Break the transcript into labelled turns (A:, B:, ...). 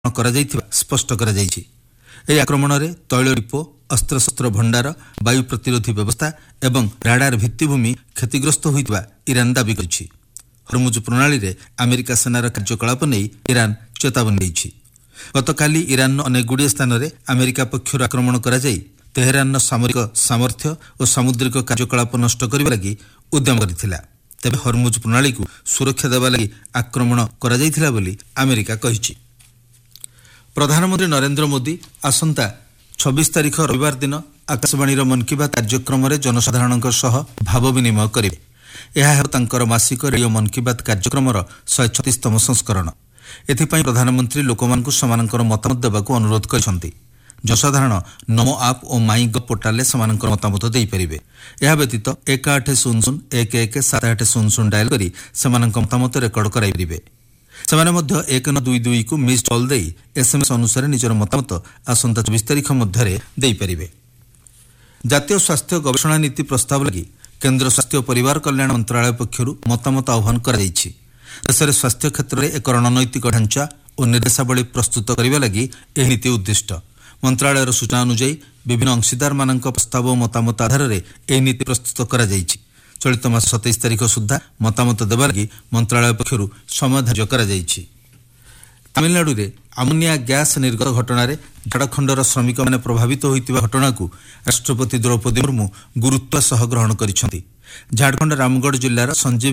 A: କରାଯାଇଥିବା ସ୍ପଷ୍ଟ କରାଯାଇଛି। ଏହି ଆକ୍ରମଣରେ ତୈଳ ଡିପୋ, ଅସ୍ତ୍ରଶସ୍ତ୍ର ଭଣ୍ଡାର, ବାୟୁ ପ୍ରତିରୋଧୀ ବ୍ୟବସ୍ଥା ଏବଂ ରାଡାର ଭିତ୍ତିଭୂମି କ୍ଷତିଗ୍ରସ୍ତ ହୋଇଥିବା ଇରାନ ଦାବି କରିଛି। ହରମୁଜ ପ୍ରଣାଳୀରେ ଆମେରିକା ସେନାର କାର୍ଯ୍ୟକଳାପ ନେଇ ଇରାନ ଚେତାବନୀ ଦେଇଛି। ଗତକାଲି ଇରାନର ଅନେକଗୁଡ଼ିଏ ସ୍ଥାନରେ ଆମେରିକା ପକ୍ଷରୁ ଆକ୍ରମଣ କରାଯାଇ ତେହେରାନର ସାମରିକ ସାମର୍ଥ୍ୟ ଓ ସାମୁଦ୍ରିକ କାର୍ଯ୍ୟକଳାପ ନଷ୍ଟ କରିବା ଲାଗି ଉଦ୍ୟମ କରିଥିଲା। ତେବେ ହରମୁଜ ପ୍ରଣାଳୀକୁ ସୁରକ୍ଷା ଦେବା ଲାଗି ଆକ୍ରମଣ କରାଯାଇଥିଲା ବୋଲି ଆମେରିକା କହିଛି। ପ୍ରଧାନମନ୍ତ୍ରୀ ନରେନ୍ଦ୍ର ମୋଦି ଆସନ୍ତା 26 ତାରିଖ ରବିବାର ଦିନ ଆକାଶବାଣୀର ମନ୍ କି ବାତ୍ କାର୍ଯ୍ୟକ୍ରମରେ ଜନସାଧାରଣଙ୍କ ସହ ଭାବ ବିନିମୟ କରିବେ। ଏହା ହେବ ତାଙ୍କର ମାସିକ ରେଡିଓ ମନ୍ କି ବାତ୍ କାର୍ଯ୍ୟକ୍ରମର 136ତମ ସଂସ୍କରଣ। ଏଥିପାଇଁ ପ୍ରଧାନମନ୍ତ୍ରୀ ଲୋକମାନଙ୍କୁ ସେମାନଙ୍କର ମତାମତ ଦେବାକୁ ଅନୁରୋଧ କରିଛନ୍ତି। ଜନସାଧାରଣ ନମୋ ଆପ୍ ଓ ମାଇ ଗଭ୍ ପୋର୍ଟାଲରେ ସେମାନଙ୍କର ମତାମତ ଦେଇପାରିବେ। ଏହା ବ୍ୟତୀତ 1800117800 ଡାଏଲ୍ କରି ସେମାନଙ୍କ ମତାମତ ରେକର୍ଡ କରାଇପାରିବେ। ସେମାନେ ମଧ୍ୟ 1922କୁ ମିସ୍ଡ କଲ୍ ଦେଇ ଏସ୍ଏମ୍ଏସ୍ ଅନୁସାରେ ନିଜର ମତାମତ ଆସନ୍ତା 24 ତାରିଖ ମଧ୍ୟରେ ଦେଇପାରିବେ। ଜାତୀୟ ସ୍ୱାସ୍ଥ୍ୟ ଗବେଷଣା ନୀତି ପ୍ରସ୍ତାବ ଲାଗି କେନ୍ଦ୍ର ସ୍ୱାସ୍ଥ୍ୟ ଓ ପରିବାର କଲ୍ୟାଣ ମନ୍ତ୍ରଣାଳୟ ପକ୍ଷରୁ ମତାମତ ଆହ୍ୱାନ କରାଯାଇଛି। ଦେଶରେ ସ୍ୱାସ୍ଥ୍ୟ କ୍ଷେତ୍ରରେ ଏକ ରଣନୈତିକ ଢାଞ୍ଚା ଓ ନିର୍ଦ୍ଦେଶାବଳୀ ପ୍ରସ୍ତୁତ କରିବା ଲାଗି ଏହି ନୀତି ଉଦ୍ଦିଷ୍ଟ। ମନ୍ତ୍ରଣାଳୟର ସୂଚନା ଅନୁଯାୟୀ ବିଭିନ୍ନ ଅଂଶୀଦାରମାନଙ୍କ ପ୍ରସ୍ତାବ ଓ ମତାମତ ଆଧାରରେ ଏହି ନୀତି ପ୍ରସ୍ତୁତ କରାଯାଇଛି। ଚଳିତ ମାସ 27 ତାରିଖ ସୁଦ୍ଧା ମତାମତ ଦେବା ଲାଗି ମନ୍ତ୍ରଣାଳୟ ପକ୍ଷରୁ ସମୟ ଧାର୍ଯ୍ୟ କରାଯାଇଛି। ତାମିଲନାଡୁରେ ଆମୋନିଆ ଗ୍ୟାସ୍ ନିର୍ଗତ ଘଟଣାରେ ଝାଡ଼ଖଣ୍ଡର ଶ୍ରମିକମାନେ ପ୍ରଭାବିତ ହୋଇଥିବା ଘଟଣାକୁ ରାଷ୍ଟ୍ରପତି ଦ୍ରୌପଦୀ ମୁର୍ମୁ ଗୁରୁତ୍ୱ ସହ ଗ୍ରହଣ କରିଛନ୍ତି। ଝାଡ଼ଖଣ୍ଡ ରାମଗଡ଼ ଜିଲ୍ଲାର ସଞ୍ଜୀବ